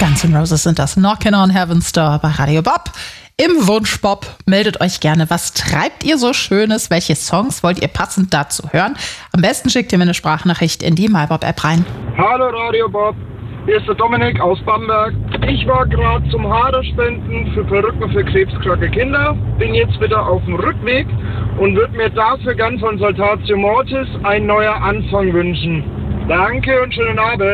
Guns N' Roses sind das. Knockin' on Heaven's Door bei Radio Bob. Im Wunschbob meldet euch gerne. Was treibt ihr so Schönes? Welche Songs wollt ihr passend dazu hören? Am besten schickt ihr mir eine Sprachnachricht in die MyBob-App rein. Hallo Radio Bob, hier ist der Dominik aus Bamberg. Ich war gerade zum Haderspenden für Perücken für krebskranke Kinder. Bin jetzt wieder auf dem Rückweg und würde mir dafür gern von Saltatio Mortis ein neuer Anfang wünschen. Danke und schönen Abend.